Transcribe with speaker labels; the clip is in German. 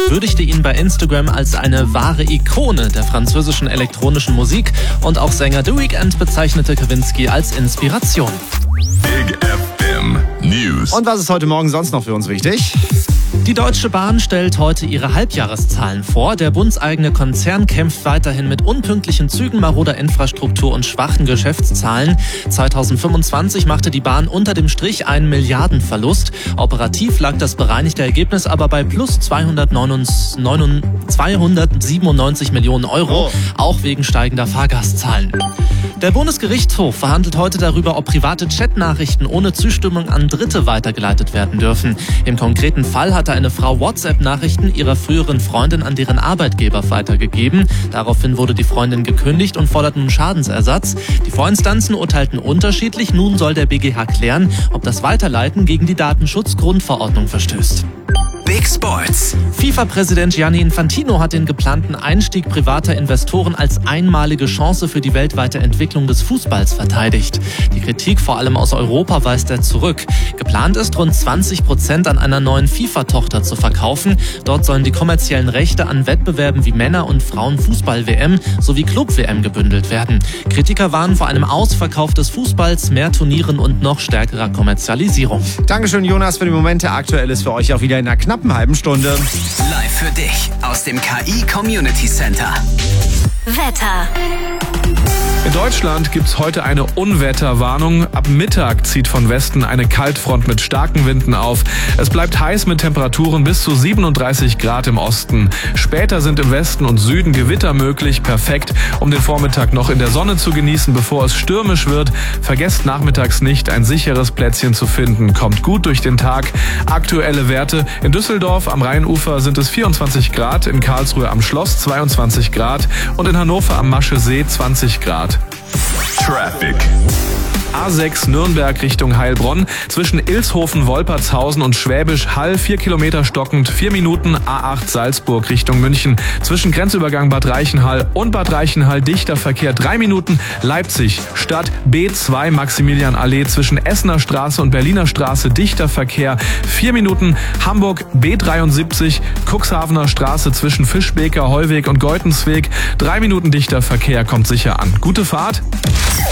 Speaker 1: würdigte ihn bei Instagram als eine wahre Ikone der französischen elektronischen Musik und auch Sänger The Weeknd bezeichnete Kavinsky als Inspiration.
Speaker 2: Big FM News.
Speaker 3: Und was ist heute Morgen sonst noch für uns wichtig?
Speaker 1: Die Deutsche Bahn stellt heute ihre Halbjahreszahlen vor. Der bundseigene Konzern kämpft weiterhin mit unpünktlichen Zügen, maroder Infrastruktur und schwachen Geschäftszahlen. 2025 machte die Bahn unter dem Strich einen Milliardenverlust. Operativ lag das bereinigte Ergebnis aber bei plus 297 Millionen Euro, auch wegen steigender Fahrgastzahlen. Der Bundesgerichtshof verhandelt heute darüber, ob private Chatnachrichten ohne Zustimmung an Dritte weitergeleitet werden dürfen. Im konkreten Fall hatte eine Frau WhatsApp-Nachrichten ihrer früheren Freundin an deren Arbeitgeber weitergegeben. Daraufhin wurde die Freundin gekündigt und fordert nun Schadensersatz. Die Vorinstanzen urteilten unterschiedlich. Nun soll der BGH klären, ob das Weiterleiten gegen die Datenschutzgrundverordnung verstößt.
Speaker 4: Big Sports.
Speaker 1: FIFA-Präsident Gianni Infantino hat den geplanten Einstieg privater Investoren als einmalige Chance für die weltweite Entwicklung des Fußballs verteidigt. Die Kritik vor allem aus Europa weist er zurück. Geplant ist, rund 20% an einer neuen FIFA-Tochter zu verkaufen. Dort sollen die kommerziellen Rechte an Wettbewerben wie Männer- und Frauen-Fußball-WM sowie Club-WM gebündelt werden. Kritiker warnen vor einem Ausverkauf des Fußballs, mehr Turnieren und noch stärkerer Kommerzialisierung.
Speaker 3: Dankeschön, Jonas, für die Momente. Aktuell ist für euch auch wieder in einer knappen halben Stunde.
Speaker 4: Live für dich aus dem KI Community Center.
Speaker 5: Wetter.
Speaker 6: In Deutschland gibt's heute eine Unwetterwarnung. Ab Mittag zieht von Westen eine Kaltfront mit starken Winden auf. Es bleibt heiß mit Temperaturen bis zu 37 Grad im Osten. Später sind im Westen und Süden Gewitter möglich. Perfekt, um den Vormittag noch in der Sonne zu genießen, bevor es stürmisch wird. Vergesst nachmittags nicht, ein sicheres Plätzchen zu finden. Kommt gut durch den Tag. Aktuelle Werte: in Düsseldorf am Rheinufer sind es 24 Grad, in Karlsruhe am Schloss 22 Grad und in Hannover am Maschesee 20 Grad.
Speaker 2: Traffic.
Speaker 6: A6 Nürnberg Richtung Heilbronn. Zwischen Ilshofen-Wolpertshausen und Schwäbisch Hall 4 Kilometer stockend, 4 Minuten. A8 Salzburg Richtung München. Zwischen Grenzübergang Bad Reichenhall und Bad Reichenhall dichter Verkehr 3 Minuten. Leipzig Stadt B2 Maximilianallee zwischen Essener Straße und Berliner Straße dichter Verkehr 4 Minuten. Hamburg B73 Cuxhavener Straße zwischen Fischbeker, Heuweg und Geutensweg 3 Minuten dichter Verkehr, kommt sicher an. Gute Fahrt.